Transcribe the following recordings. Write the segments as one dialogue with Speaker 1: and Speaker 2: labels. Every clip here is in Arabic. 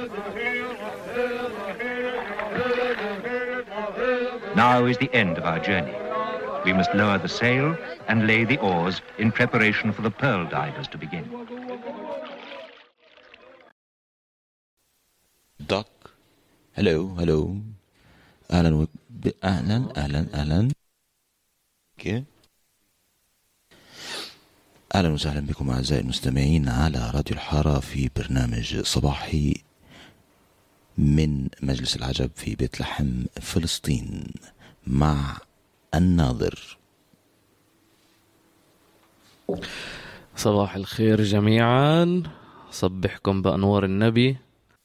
Speaker 1: Now is the end of our journey. We must lower the sail and lay the oars in preparation for the pearl divers to begin.
Speaker 2: Doc, hello. أهلا. Okay. أهلا وسهلا بكم أعزائي المستمعين على راديو الحارة في برنامج صباحي من مجلس العجب في بيت لحم فلسطين مع الناظر.
Speaker 3: صباح الخير جميعا، صبحكم بأنوار النبي.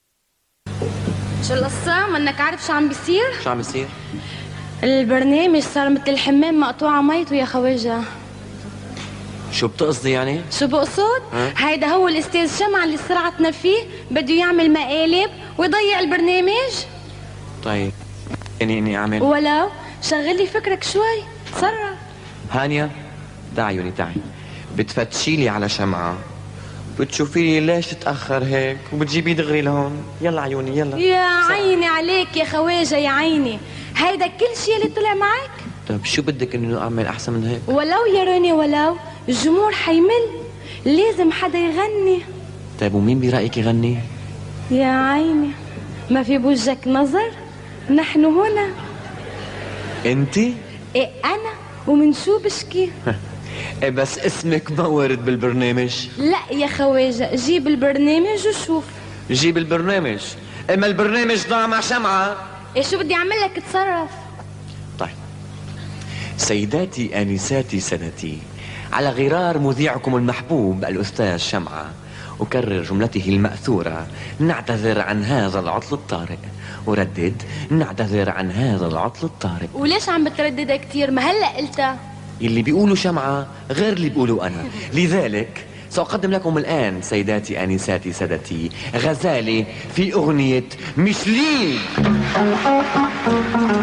Speaker 4: شو القصة؟ منك عارف شو عم بيصير؟
Speaker 5: شو عم بيصير؟
Speaker 4: البرنامج صار مثل الحمام مقطوعة ميته يا خواجة.
Speaker 5: شو بتقصدي يعني؟
Speaker 4: شو بقصد؟ هيدا هو الأستاذ شمعة اللي سرعتنا فيه بده يعمل مقالب ويضيع البرنامج.
Speaker 5: طيب يعني إني أعمل؟
Speaker 4: ولو شغلي فكرك شوي، تصرف.
Speaker 5: هانيا تعي بتفتشيلي على شمعة، بتشوفي لي ليش تأخر هيك وبتجيبي دغري لهون. يلا عيوني يلا.
Speaker 4: يا عيني عليك يا خواجة يا عيني، هيدا كل شيء اللي طلع معك؟
Speaker 5: طيب شو بدك إنه أعمل أحسن من هيك؟
Speaker 4: ولو يا روني ولو الجمهور حيمل، لازم حدا يغني.
Speaker 5: طيب ومين برأيك يغني؟
Speaker 4: يا عيني ما في بوجهك نظر، نحن هنا.
Speaker 5: انتي؟
Speaker 4: ايه انا، ومن شو بشكي؟
Speaker 5: ايه بس اسمك ما ورد بالبرنامج.
Speaker 4: لا يا خواجة، جيب البرنامج وشوف.
Speaker 5: جيب البرنامج؟ اما البرنامج ضاع مع شمعة.
Speaker 4: ايه شو بدي اعمل لك؟ اتصرف.
Speaker 5: طيب سيداتي آنساتي سادتي، على غرار مذيعكم المحبوب الأستاذ شمعة أكرر جملته المأثورة: نعتذر عن هذا العطل الطارئ. وردد: نعتذر عن هذا العطل الطارئ.
Speaker 4: وليش عم بترددها كتير؟ ما هلأ قلتها.
Speaker 5: اللي بيقولوا شمعة غير اللي بيقولوا أنا، لذلك سأقدم لكم الآن سيداتي آنساتي سادتي غزالة في أغنية ميشلين.